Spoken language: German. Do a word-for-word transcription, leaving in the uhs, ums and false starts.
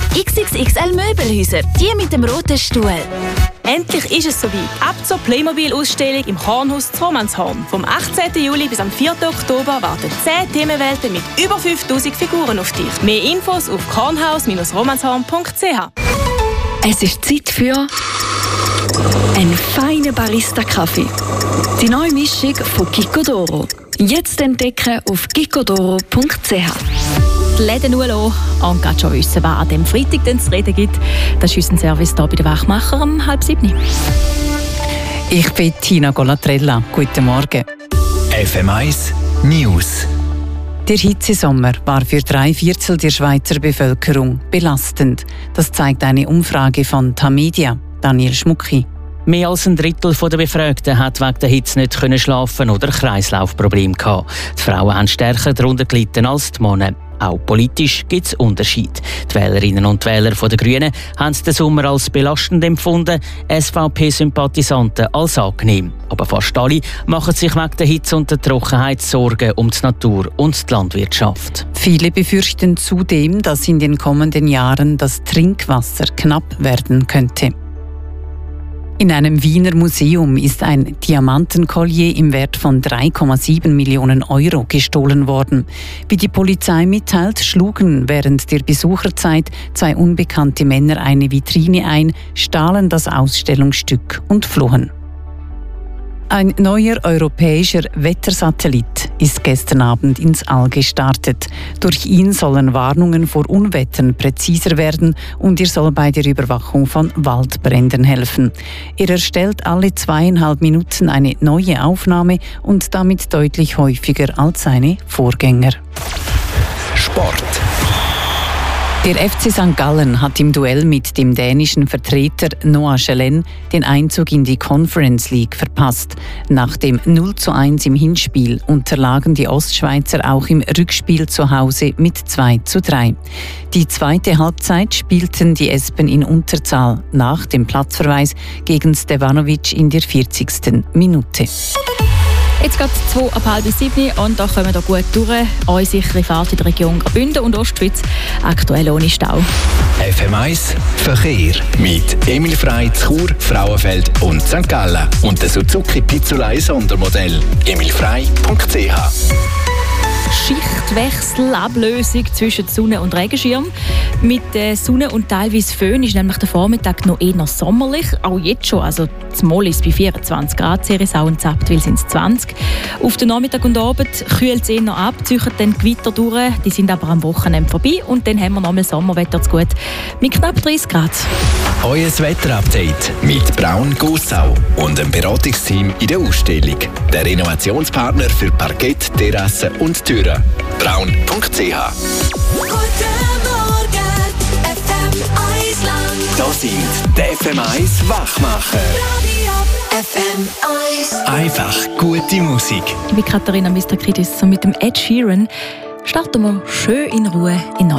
X X X L Möbelhäuser, die mit dem roten Stuhl. Endlich ist es soweit. Ab zur Playmobil-Ausstellung im Kornhaus zu Romanshorn. Vom achtzehnten Juli bis am vierten Oktober warten zehn Themenwelten mit über fünftausend Figuren auf dich. Mehr Infos auf kornhaus Bindestrich romanshorn Punkt c h. Es ist Zeit für einen feinen Barista-Kaffee. Die neue Mischung von Gicodoro. Jetzt entdecken auf gicodoro Punkt c h. Die Läden lassen und gerade schon wissen, was an dem Freitag denn zu reden gibt. Das ist unser Service hier bei den Wachmacher um halb sieben. Ich bin Tina Golatrella. Guten Morgen. F M eins News. Der Hitzesommer war für drei Viertel der Schweizer Bevölkerung belastend. Das zeigt eine Umfrage von Tamedia. Daniel Schmucki. Mehr als ein Drittel der Befragten hat wegen der Hitze nicht schlafen oder Kreislaufprobleme gehabt. Die Frauen haben stärker darunter gelitten als die Männer. Auch politisch gibt es Unterschiede. Die Wählerinnen und Wähler der Grünen haben den Sommer als belastend empfunden, S V P-Sympathisanten als angenehm. Aber fast alle machen sich wegen der Hitze und der Trockenheit Sorgen um die Natur und die Landwirtschaft. Viele befürchten zudem, dass in den kommenden Jahren das Trinkwasser knapp werden könnte. In einem Wiener Museum ist ein Diamantenkollier im Wert von drei Komma sieben Millionen Euro gestohlen worden. Wie die Polizei mitteilt, schlugen während der Besucherzeit zwei unbekannte Männer eine Vitrine ein, stahlen das Ausstellungsstück und flohen. Ein neuer europäischer Wettersatellit ist gestern Abend ins All gestartet. Durch ihn sollen Warnungen vor Unwettern präziser werden und er soll bei der Überwachung von Waldbränden helfen. Er erstellt alle zweieinhalb Minuten eine neue Aufnahme und damit deutlich häufiger als seine Vorgänger. Sport. Der F C Sankt Gallen hat im Duell mit dem dänischen Vertreter Noah Schelen den Einzug in die Conference League verpasst. Nach dem null zu eins im Hinspiel unterlagen die Ostschweizer auch im Rückspiel zu Hause mit zwei zu drei. Die zweite Halbzeit spielten die Espen in Unterzahl nach dem Platzverweis gegen Stevanovic in der vierzigsten Minute. Jetzt geht es zwei ab halb sieben und da kommen wir gut durch. Eine sichere Fahrt in der Region Graubünden und Ostschweiz, aktuell ohne Stau. F M eins Verkehr mit Emil Frey, Chur, Frauenfeld und Sankt Gallen und der Suzuki Pizzolei Sondermodell. emilfrey Punkt c h. Schichtwechsel, Ablösung zwischen Sonne und Regenschirm. Mit der Sonne und teilweise Föhn ist nämlich der Vormittag noch eher sommerlich. Auch jetzt schon. Also das Mollis bei vierundzwanzig Grad, Serisau und Zaptwil sind es zwanzig. Auf den Nachmittag und Abend kühlt es eher noch ab, ziehen dann Gewitter durch. Die sind aber am Wochenende vorbei. Und dann haben wir nochmal Sommerwetter zu gut mit knapp dreißig Grad. Euer Wetterupdate mit Braun Gossau und dem Beratungsteam in der Ausstellung. Der Renovationspartner für Parkett, Terrassen und Türen. braun Punkt c h. Guten Morgen, F M eins Land. Das sind die F M eins Wachmacher. Radio F M eins. Einfach gute Musik. Ich bin Katharina Mistakridis und mit dem Ed Sheeran starten wir schön in Ruhe in